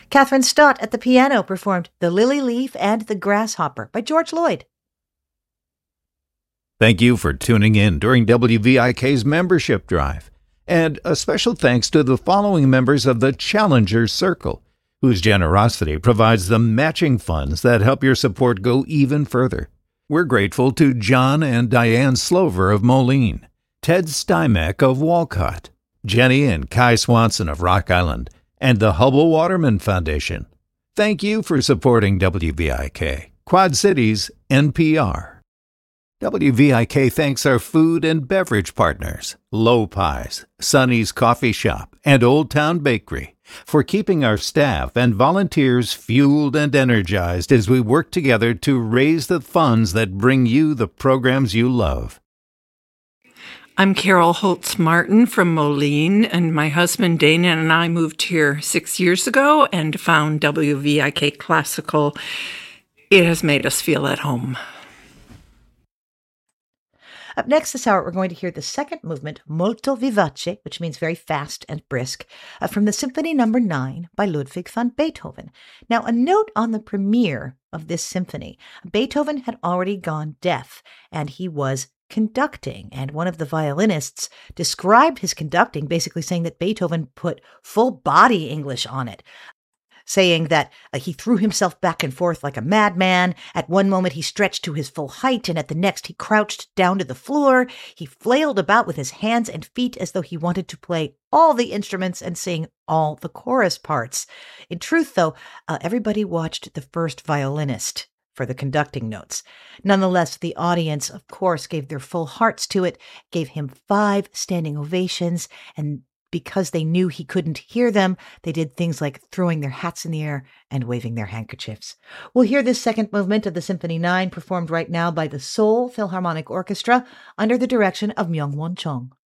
Catherine Stott at the piano performed The Lily Leaf and the Grasshopper by George Lloyd. Thank you for tuning in during WVIK's membership drive. And a special thanks to the following members of the Challenger Circle, whose generosity provides the matching funds that help your support go even further. We're grateful to John and Diane Slover of Moline, Ted Stymek of Walcott, Jenny and Kai Swanson of Rock Island, and the Hubble Waterman Foundation. Thank you for supporting WVIK, Quad Cities, NPR. WVIK thanks our food and beverage partners, Low Pies, Sonny's Coffee Shop, and Old Town Bakery, for keeping our staff and volunteers fueled and energized as we work together to raise the funds that bring you the programs you love. I'm Carol Holtz-Martin from Moline, and my husband Dana and I moved here 6 years ago and found WVIK Classical. It has made us feel at home. Up next this hour, we're going to hear the second movement, Molto Vivace, which means very fast and brisk, from the Symphony No. 9 by Ludwig van Beethoven. Now, a note on the premiere of this symphony. Beethoven had already gone deaf, and he was conducting, and one of the violinists described his conducting, basically saying that Beethoven put full body English on it, saying that he threw himself back and forth like a madman. At one moment, he stretched to his full height, and at the next, he crouched down to the floor. He flailed about with his hands and feet as though he wanted to play all the instruments and sing all the chorus parts. In truth, though, everybody watched the first violinist for the conducting notes. Nonetheless, the audience, of course, gave their full hearts to it, gave him 5 standing ovations, and because they knew he couldn't hear them, they did things like throwing their hats in the air and waving their handkerchiefs. We'll hear this second movement of the Symphony 9 performed right now by the Seoul Philharmonic Orchestra under the direction of Myung-Won Chung.